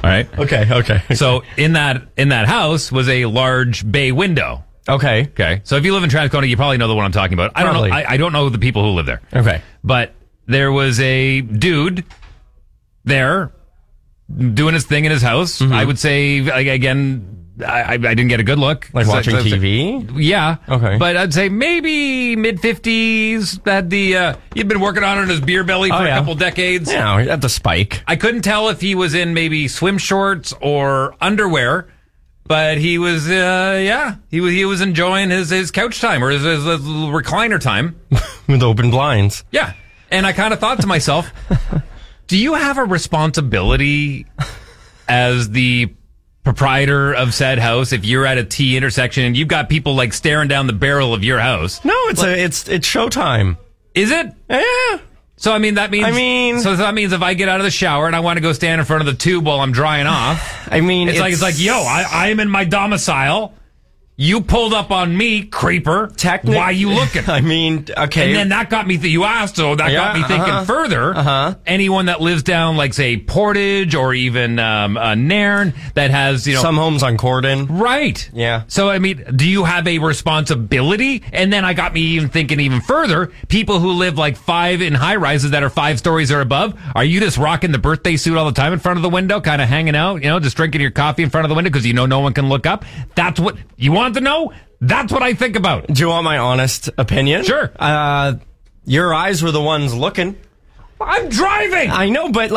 right. Okay. So in that house was a large bay window. Okay. Okay. So if you live in Transcona, you probably know the one I'm talking about. I don't know. I don't know the people who live there. Okay. But there was a dude there doing his thing in his house. I would say, again, I didn't get a good look. Like watching TV? Yeah. Okay. But I'd say maybe mid-50s. Had he'd been working on it in his beer belly for a couple decades. Yeah, at the spike. I couldn't tell if he was in maybe swim shorts or underwear, but he was, he was enjoying his couch time or his recliner time. With open blinds. Yeah. And I kind of thought to myself, do you have a responsibility as the proprietor of said house if you're at a T intersection and you've got people like staring down the barrel of your house? No, it's showtime. Is it? Yeah. So that means if I get out of the shower and I want to go stand in front of the tube while I'm drying off, it's like yo, I am in my domicile. You pulled up on me, creeper. Why are you looking? Okay. And then that got me, you asked, so that got me thinking further. Anyone that lives down, like, say, Portage or even Nairn that has, some homes on Corden. Right. Yeah. So, do you have a responsibility? And then I got me even thinking even further. People who live, like, 5 in high-rises that are 5 stories or above, are you just rocking the birthday suit all the time in front of the window, kind of hanging out, just drinking your coffee in front of the window because no one can look up? That's what you want to know? That's what I think about. Do you want my honest opinion? Sure. Your eyes were the ones looking. I'm driving. I know, but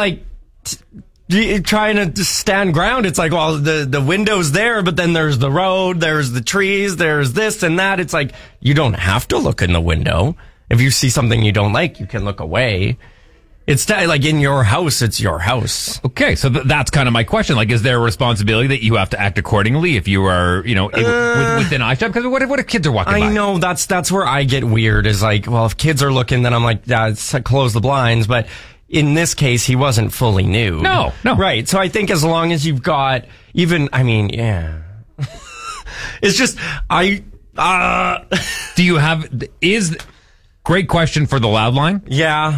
trying to stand ground. It's like, well, the window's there, but then there's the road, there's the trees, there's this and that. It's like, you don't have to look in the window. If you see something you don't like, you can look away. It's like in your house, it's your house. Okay, so that's kind of my question. Like, is there a responsibility that you have to act accordingly if you are, within eyeshot? Because what if kids are walking by? I know, that's where I get weird, is like, well, if kids are looking, then I'm like, close the blinds. But in this case, he wasn't fully nude. No. Right, so I think as long as you've got, yeah. It's just, Do you have, great question for the loud line. Yeah.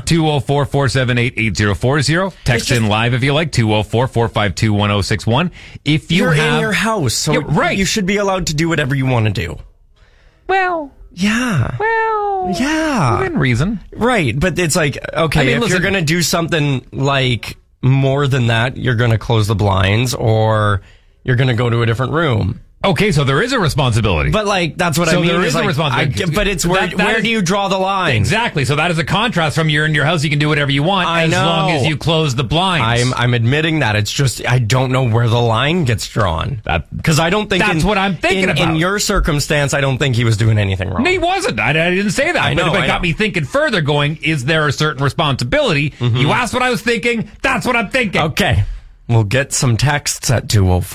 204-478-8040. Text in live if you like. 204-452-1061. If you're in your house, so right. You should be allowed to do whatever you want to do. Well. Yeah. Yeah. Within reason. Right. But it's like, okay, if you're going to do something like more than that, you're going to close the blinds or you're going to go to a different room. Okay, so there is a responsibility. But that's what I mean. So there is a responsibility. But it's where do you draw the line? Exactly. So that is a contrast from you're in your house, you can do whatever you want as long as you close the blinds. I'm admitting that. It's just, I don't know where the line gets drawn. Because I don't think that's what I'm thinking about. In your circumstance, I don't think he was doing anything wrong. No, he wasn't. I didn't say that. But it got me thinking further, going, is there a certain responsibility? Mm-hmm. You asked what I was thinking. That's what I'm thinking. Okay. We'll get some texts at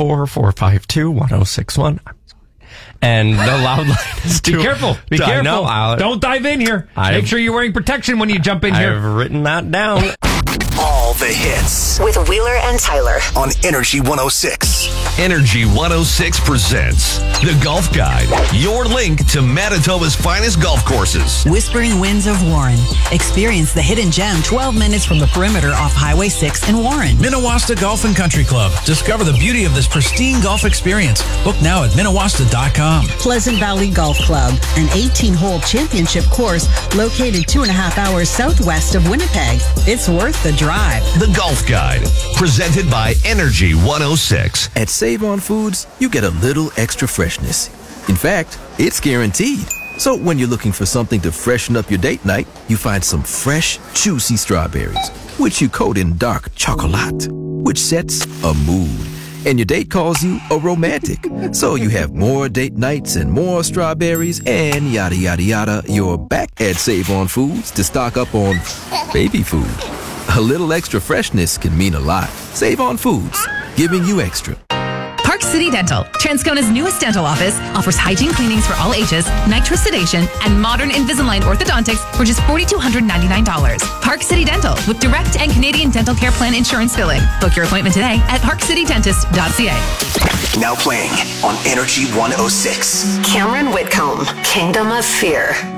204-452-1061. And the loud line is Be careful. Be careful. Don't dive in here. Make sure you're wearing protection when you jump in here. I've written that down. All the hits. With Wheeler and Tyler. On Energy 106. Energy 106 presents The Golf Guide. Your link to Manitoba's finest golf courses. Whispering Winds of Warren. Experience the hidden gem 12 minutes from the perimeter off Highway 6 in Warren. Minnewasta Golf and Country Club. Discover the beauty of this pristine golf experience. Book now at Minnewasta.com. Pleasant Valley Golf Club. An 18-hole championship course located 2.5 hours southwest of Winnipeg. It's worth the drive. The Golf Guide. Presented by Energy 106. At Save On Foods, you get a little extra freshness. In fact, it's guaranteed. So when you're looking for something to freshen up your date night, you find some fresh, juicy strawberries, which you coat in dark chocolate, which sets a mood. And your date calls you a romantic. So you have more date nights and more strawberries and yada, yada, yada. You're back at Save On Foods to stock up on baby food. A little extra freshness can mean a lot. Save On Foods, giving you extra. Park City Dental, Transcona's newest dental office, offers hygiene cleanings for all ages, nitrous sedation, and modern Invisalign orthodontics for just $4,299. Park City Dental, with direct and Canadian dental care plan insurance billing. Book your appointment today at parkcitydentist.ca. Now playing on Energy 106. Cameron Whitcomb, Kingdom of Fear.